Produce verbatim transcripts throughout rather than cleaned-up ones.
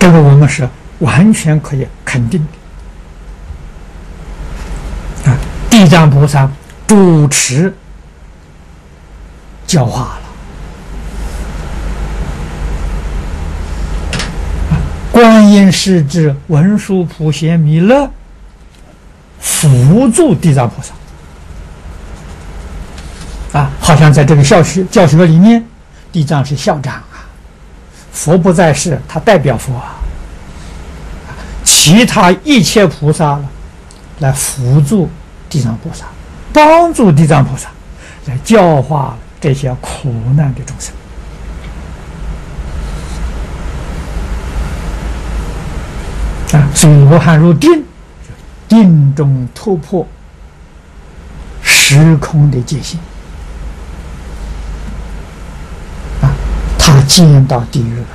这个我们是完全可以肯定的啊！地藏菩萨主持教化了，啊、观音世智、文殊普贤弥勒辅助地藏菩萨。啊，好像在这个教学教学里面，地藏是校长啊，佛不在世，他代表佛啊，其他一切菩萨来辅助地藏菩萨，帮助地藏菩萨来教化这些苦难的众生啊，所以罗汉入定，定中突破时空的界限。他见到地狱了，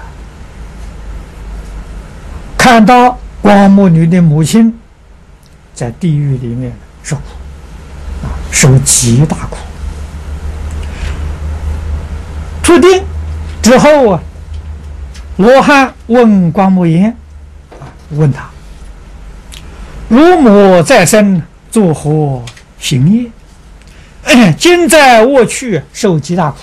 看到光目女的母亲在地狱里面受苦，啊，受极大苦。出定之后啊，罗汉问光目言，啊，问他：汝母在生，作何行业？今在卧去，受极大苦。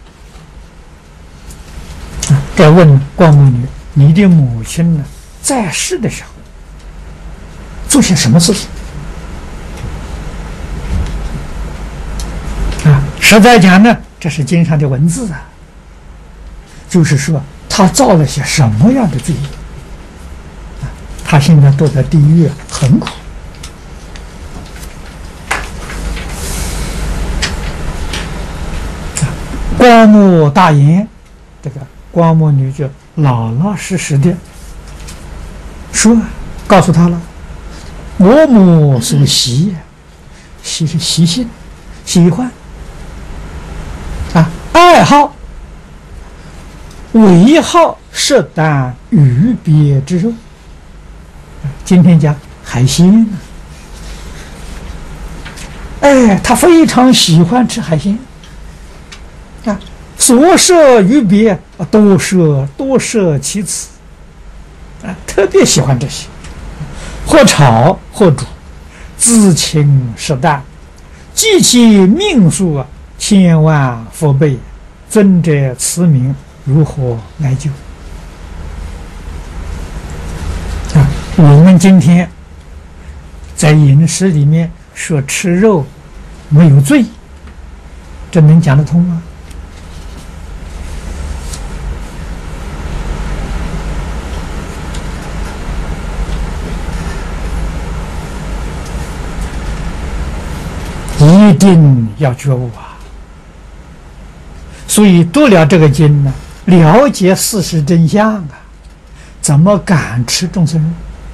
该问光目女，你的母亲呢，在世的时候做些什么事情啊？实在讲呢，这是经上的文字啊，就是说他造了些什么样的罪业啊？他现在躲在地狱很苦。光目大言，这个光目女就老老实实的说，告诉他了：我母所喜，喜是习性，喜欢啊，爱好，唯好适当鱼鳖之肉。今天讲海鲜，哎，他非常喜欢吃海鲜啊。所摄鱼鳖啊，多摄多摄其词啊，特别喜欢这些，或炒或煮，自轻适淡，记其命数啊，千万佛倍，尊者慈名如何来救啊？我们今天在饮食里面说吃肉没有罪，这能讲得通吗？一定要觉悟啊！所以读了这个经呢，了解事实真相啊，怎么敢吃众生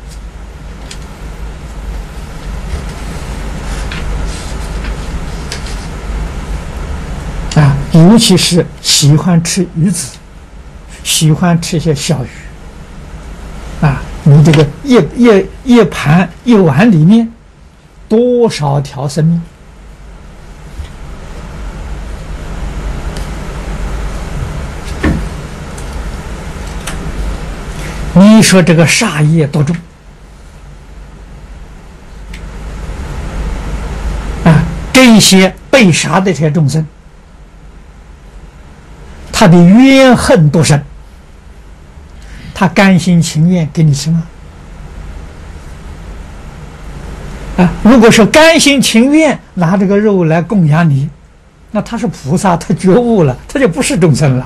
肉啊？尤其是喜欢吃鱼子，喜欢吃些小鱼啊！你这个一一一盘一碗里面多少条生命？你说这个杀业多重啊？这些被杀的这些众生，他的怨恨多深？他甘心情愿给你吃吗？啊，如果是甘心情愿拿这个肉来供养你，那他是菩萨，他觉悟了，他就不是众生了。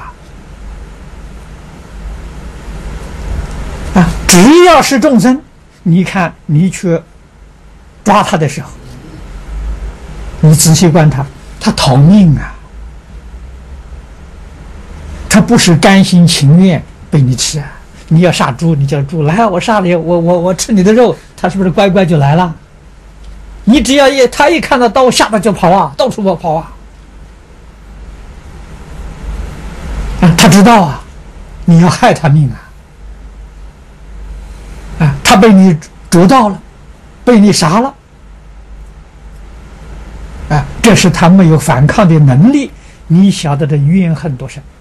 啊，只要是众生，你看你去抓他的时候，你仔细观察，他讨命啊，他不是甘心情愿被你吃啊。你要杀猪，你叫猪来，我杀了我我我吃你的肉，他是不是乖乖就来了？你只要一他一看到刀，吓得就跑啊，到处跑跑啊！啊，他知道啊，你要害他命啊！啊，他被你捉到了，被你杀了，啊，这是他没有反抗的能力。你晓得这怨恨多深？